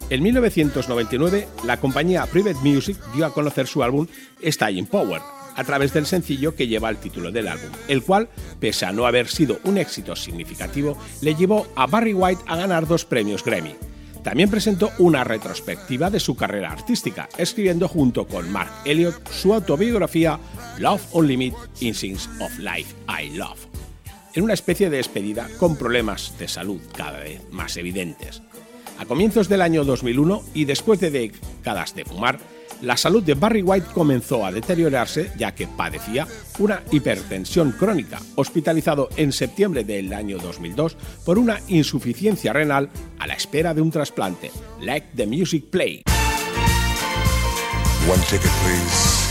En 1999, la compañía Private Music dio a conocer su álbum Staying Power, a través del sencillo que lleva el título del álbum, el cual, pese a no haber sido un éxito significativo, le llevó a Barry White a ganar 2 premios Grammy. También presentó una retrospectiva de su carrera artística, escribiendo junto con Mark Elliott su autobiografía Love Unlimited: Instincts of Life I Love, en una especie de despedida con problemas de salud cada vez más evidentes. A comienzos del año 2001 y después de décadas de fumar, la salud de Barry White comenzó a deteriorarse ya que padecía una hipertensión crónica, hospitalizado en septiembre del año 2002 por una insuficiencia renal a la espera de un trasplante. Let the music play. One ticket, please.